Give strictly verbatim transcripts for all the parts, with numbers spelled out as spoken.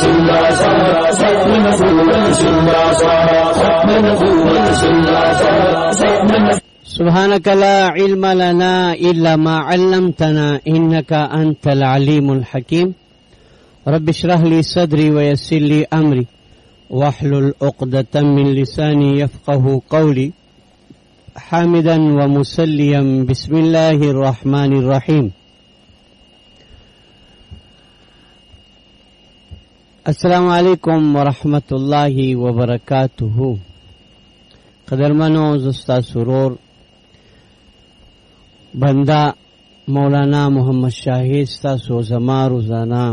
سبحانك لا علم لنا إلا ما علمتنا إنك أنت العليم الحكيم رب اشرح لي صدري ويسر لي أمري واحلل عقدة من لساني يفقه قولي حامدا ومسليا بسم الله الرحمن الرحيم. السلام علیکم ورحمت الله وبرکاته. قدرمنو زستا سرور بندہ مولانا محمد شاہد ستا سو زما روزانہ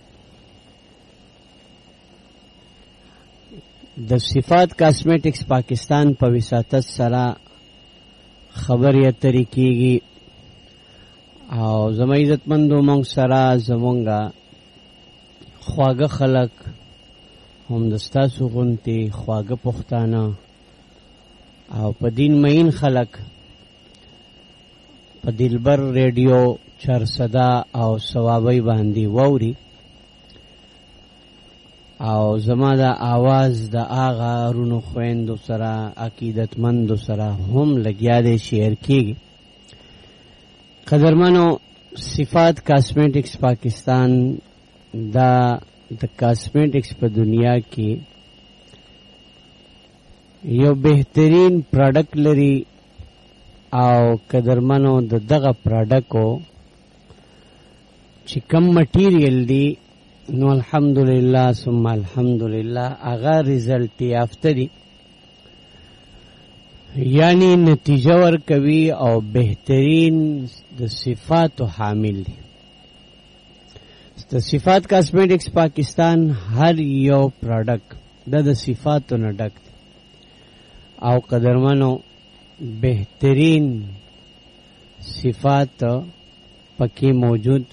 د صفات کاسمیٹکس پاکستان په وساطت سره خبرې اترې کیږي او زما عزتمندو مونږ سره زمونږه خواږه خلک هم د ستاسو غونتې خواږه پښتانه او په دین مین خلک په دلبر ریډیو چرصدا او ثوابی باندې ووري او زما دا آواز دا آغا رونو خویندو سره عقیدتمندو سره هم لگیا دے شیر کیږي. قدرمنو صفات کاسمیٹکس پاکستان دا د کاسمیٹکس په دنیا کې یو بهترین پروډکټ لري او قدرمنو د دغه پروډکټو چې کم مټیریل دی نو الحمدلله ثم الحمدلله هغه ریزلټ یافته دي، یعنی نتیجه ورکوي او بهترین د صفاتو حامل دي. د صفات کاسمیټکس پاکستان هر یو پروډکټ د د صفاتو نه ډک او قدرمنو بهترین صفات پکې موجود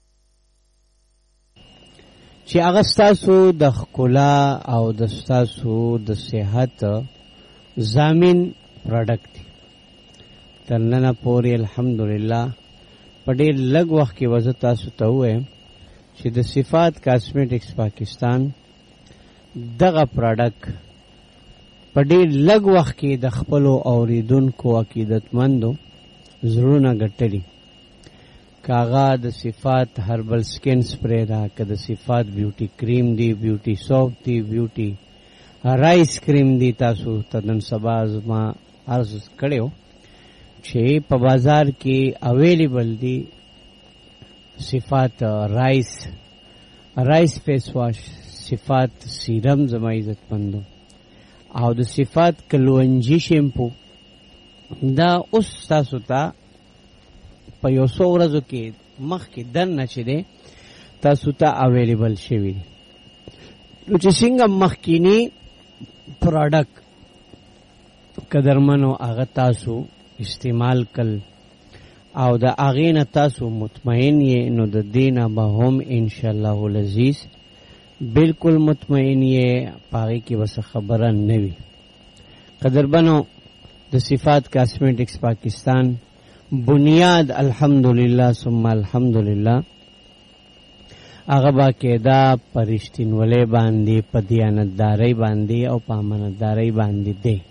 چې هغه ستاسو د ښکلا او د ستاسو د صحت ضامن پروډکټ دی. تر ننه پورې الحمدلله په ډېر لږ وخت کې وزه تاسو ته ووایم چې د صفات کاسمیټکس پاکستان دغه پروډکټ په ډېر لږ وخت کې د خپلو اوریدونکو عقیدتمندو زړونه ګټلي. کاغا د صفات هربل سکن سپری دا که د صفات بیوټي کریم دی، بیوټي سوپ دی، بیوټي رایس کریم دی. تاسو ته نن سبا زما عرض کړی و چې په بازار کې اویلیبل دی صفات رایس رایس فیس واش، صفات سیرم زما عزتمندو او د صفات کلونجی شیمپو. دا اوس تاسو ته په یو څو ورځو کې مخکې دننه چې دی تاسو ته اویلیبل شوي دي. نو چې څنګه مخکینی پروډکټ قدرمنو هغه تاسو استعمال کړل او د هغې نه تاسو مطمئن یې، نو د دې نه به هم انشاءالله العزیز بالکل مطمئن یې، په هغې کې به څه خبره نه وي. قدرمنو د صفات کاسمیټکس پاکستان بنیاد الحمدلله ثم الحمدلله هغه باقاعده په رښتینولۍ باندې، په دیانتدارۍ باندې او په امانتدارۍ باندې دی.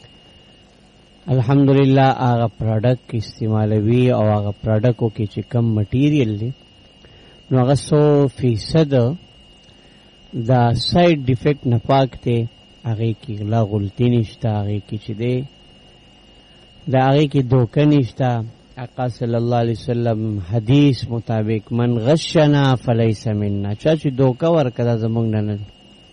الحمدلله هغه پروډکټ استعمالوي او هغه پروډکټو کې چې کم مټیریل دی نو هغه سو فیصد دا سایډ ډیفیکټ نه پاک دی، هغې کې غلا غلطي نشته، هغې کې چې دی د هغې کې دوکه نشته. آقا صلی الله علیه وسلم حدیث مطابق من غشنا فلیس منا، چا چې دوکه ورکړه دا زموږ نه نه دی.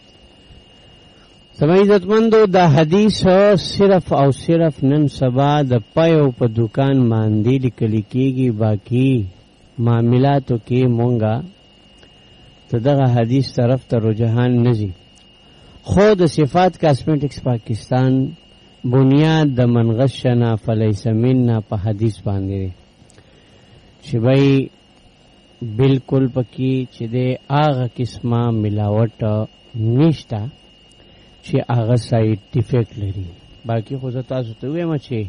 زما عزتمندو دا حدیث صرف او صرف نن سبا د پیو په دکان باندې لیکل کېږي، باقي معاملاتو کې مونږه ته دغه حدیث طرف ته رجحان نه ځي. خو د صفات کاسمیټکس پاکستان بنیاد د من غشنا فلیس منا په حدیث باندې دی چې بھائی بالکل پکې چې دی هغه قسمه ملاوټ نشته چې هغه سایډ ډیفیکټ لري. باقي خو زه تاسو ته ووایم چې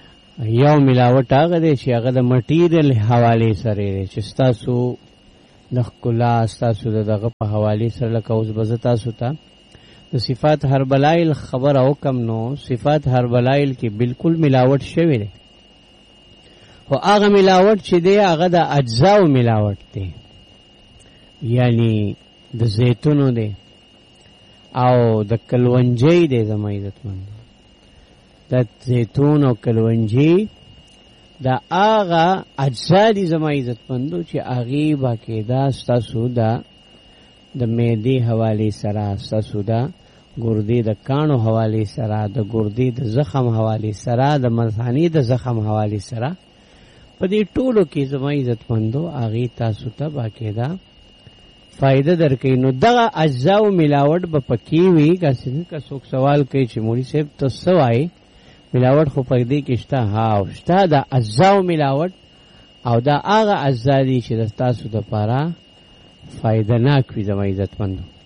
یو ملاوټ هغه دی چې هغه د مټیریل حوالې سره دی چې ستاسو د ښکلا ستاسو د دغه په حوالې سره لکه اوس به زه تاسو ته د صفات هربلایل خبره وکم نو صفات هربلایل کې بالکل ملاوټ شوی دی خو هغه ملاوټ چې دی هغه د اجزاو ملاوټ دی یعنی د زیتونو دی او د کلونجی دی زما عزتمند د زیتون او کلونجی دا هغه اجزا دي زما عزتمندو چې هغې باقاعده ستاسو د د معدې حوالې سره ستاسو د ګردې د کاڼو حوالې سره د ګردې د زخم حوالې سره د مثانې د زخم حوالې سره په دې ټولو کې زما عزتمندو هغې تاسو ته باقاعده فائدہ درکوي نو دغه اجزاو ملاوټ به پکې وي کاسې نه که څوک سوال کوي چې مولوي صاحب ته څه وایي ملاوټ خو په دې کې شته ها شته د اجزاو ملاوټ او دا هغه اجزا دي چې د تاسو دپاره فایده ناک وي زما عزتمندو